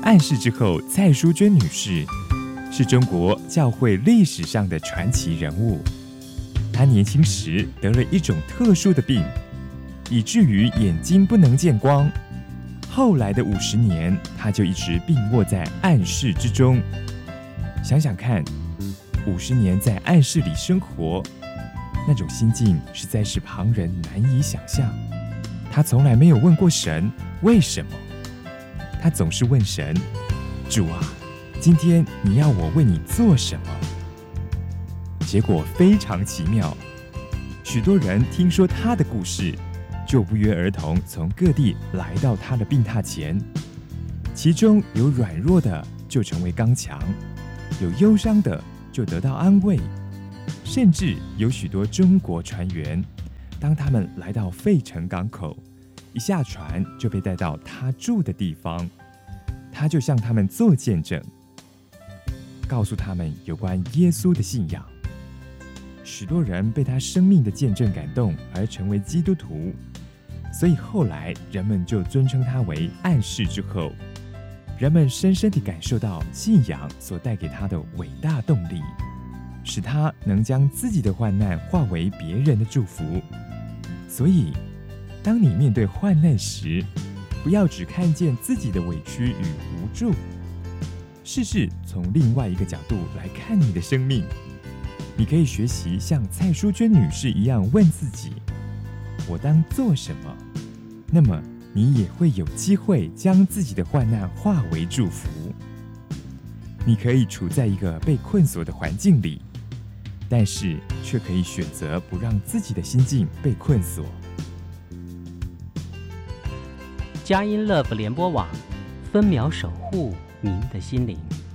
暗室之后蔡淑娟女士是中国教会历史上的传奇人物。她年轻时得了一种特殊的病，以至于眼睛不能见光。后来的50年，她就一直病卧在暗室之中。想想看，50年在暗室里生活，那种心境实在是旁人难以想象。她从来没有问过神为什么，她总是问神：主啊，今天你要我为你做什么？结果非常奇妙，许多人听说她的故事，就不约而同从各地来到她的病榻前。其中有软弱的就成为刚强，有忧伤的就得到安慰，甚至有许多中国船员，当他们来到费城港口，一下船就被带到他住的地方，他就向他们做见证，告诉他们有关耶稣的信仰。许多人被他生命的见证感动而成为基督徒，所以后来人们就尊称他为暗室之后。人们深深地感受到信仰所带给他的伟大动力，使他能将自己的患难化为别人的祝福。所以当你面对患难时，不要只看见自己的委屈与无助，试试从另外一个角度来看你的生命。你可以学习像蔡淑娟女士一样问自己：我当做什么？那么你也会有机会将自己的患难化为祝福。你可以处在一个被困锁的环境里，但是却可以选择不让自己的心境被困锁。 佳音 Love 联播网，分秒守护您的心灵。